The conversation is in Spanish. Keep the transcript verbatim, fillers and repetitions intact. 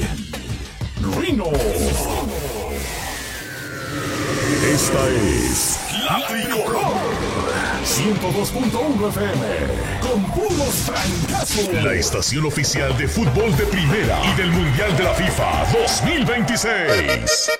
Rino. Esta es La Tricolor ciento dos punto uno F M con puros francazos. La estación oficial de fútbol de primera y del Mundial de la FIFA dos mil veintiséis.